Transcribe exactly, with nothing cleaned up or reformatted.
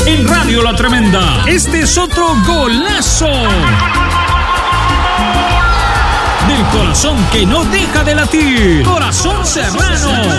En Radio La Tremenda, este es otro golazo. Del corazón que no deja de latir. Corazón Serrano.